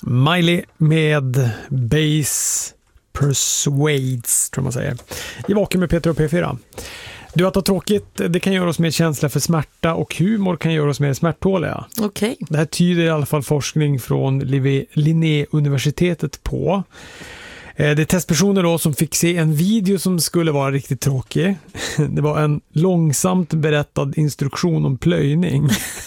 Miley med Bass Persuades, tror man säger. I Vaken med Peter och P4. Du, att ha tråkigt, det kan göra oss mer känsliga för smärta, och humor kan göra oss mer smärttåliga. Okej. Det här tyder i alla fall forskning från Linnéuniversitetet på. Det är testpersoner då som fick se en video som skulle vara riktigt tråkig. Det var en långsamt berättad instruktion om plöjning.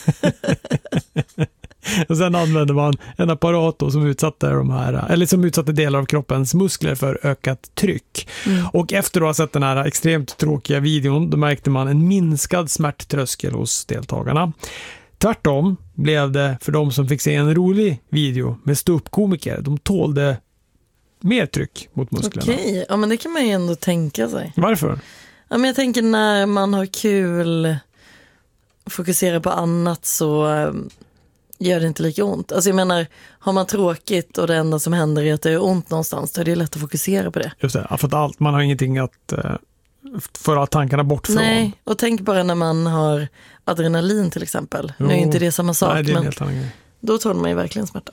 Och sen använde man en apparat då som utsatte delar av kroppens muskler för ökat tryck. Och efter att ha sett den här extremt tråkiga videon, då märkte man en minskad smärttröskel hos deltagarna. Tvärtom blev det för de som fick se en rolig video med ståuppkomiker. De tålde mer tryck mot musklerna. Okej, ja men det kan man ju ändå tänka sig. Varför? Ja, men jag tänker när man har kul och fokuserar på annat så gör det inte lika ont. Alltså jag menar, har man tråkigt och det enda som händer är att det är ont någonstans, då är det lätt att fokusera på det. Just det, för att man har ingenting att föra tankarna bort från. Nej, och tänk bara när man har adrenalin till exempel. Nu är inte det samma sak, nej, det är men helt annan. då tar man ju verkligen smärta.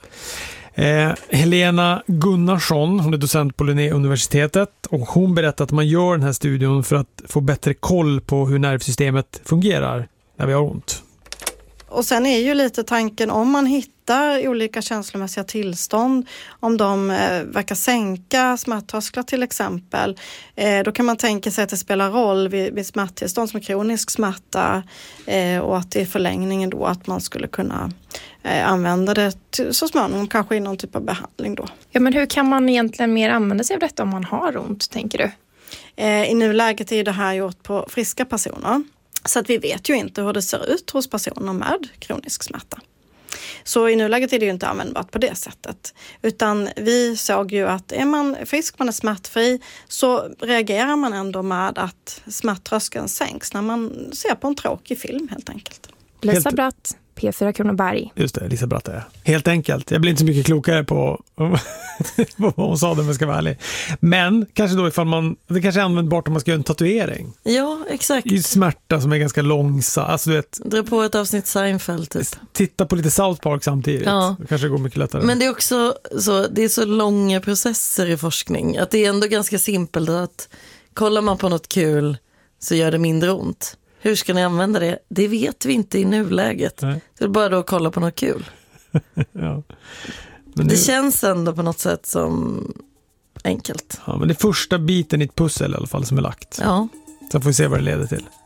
Helena Gunnarsson, hon är docent på Linnéuniversitetet, och hon berättar att man gör den här studien för att få bättre koll på hur nervsystemet fungerar när vi har ont. Och sen är ju lite tanken, om man hittar olika känslomässiga tillstånd, om de verkar sänka smärttrösklar till exempel, då kan man tänka sig att det spelar roll vid smärttillstånd som kronisk smärta, och att det är förlängningen då att man skulle kunna använda det så småningom, kanske i någon typ av behandling då. Ja, men hur kan man egentligen mer använda sig av detta om man har ont, tänker du? I nuläget är det här gjort på friska personer. Så att vi vet ju inte hur det ser ut hos personer med kronisk smärta. Så i nuläget är det ju inte användbart på det sättet. Utan vi såg ju att är man frisk, man är smärtfri, så reagerar man ändå med att smärttröskeln sänks när man ser på en tråkig film helt enkelt. Lisa Bratt, P4 Kronoberg. Just det, Lisa Bratt är helt enkelt. Jag blir inte så mycket klokare på vad hon sa, det, men ska vara ärlig. Men kanske då det kanske är användbart om man ska göra en tatuering. Ja, exakt. I smärta som är ganska långsam. Alltså, du vet, dra på ett avsnitt Seinfeld typ. Titta på lite South Park samtidigt. Ja. Det kanske går mycket lättare. Men det är också så, det är så långa processer i forskning att det är ändå ganska simpelt att kollar man på något kul så gör det mindre ont. Hur ska ni använda det? Det vet vi inte i nuläget. Nej. Det är bara då att kolla på något kul. Ja. Det känns ändå på något sätt som enkelt. Ja, men det är första biten i ett pussel i alla fall som är lagt. Ja. Så får vi se vad det leder till.